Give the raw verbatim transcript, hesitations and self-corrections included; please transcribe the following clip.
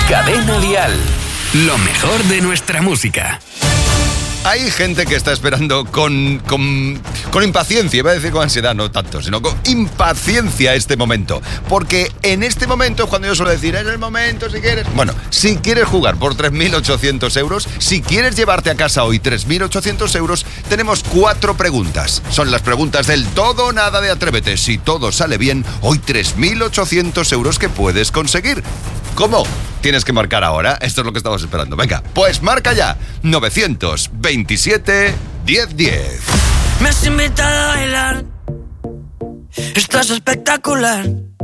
Cadena Dial. Lo mejor de nuestra música. Hay gente que está esperando con, con, con impaciencia, iba a decir con ansiedad, no tanto, sino con impaciencia este momento. Porque en este momento es cuando yo suelo decir, es el momento si quieres... Bueno, si quieres jugar por tres mil ochocientos euros, si quieres llevarte a casa hoy tres mil ochocientos euros, tenemos cuatro preguntas. Son las preguntas del todo o nada de Atrévete. Si todo sale bien, hoy tres mil ochocientos euros que puedes conseguir. ¿Cómo? Tienes que marcar ahora. Esto es lo que estamos esperando. Venga, pues marca ya. novecientos veintisiete, diez diez. Me has invitado a bailar. Estás espectacular.